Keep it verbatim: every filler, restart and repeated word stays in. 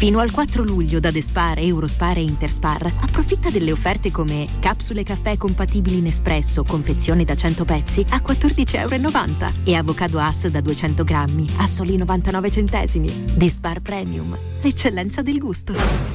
Fino al quattro luglio da Despar, Eurospar e Interspar approfitta delle offerte come capsule caffè compatibili Nespresso, confezione da cento pezzi a quattordici virgola novanta euro e avocado Hass da duecento grammi a soli novantanove centesimi. Despar Premium, l'eccellenza del gusto.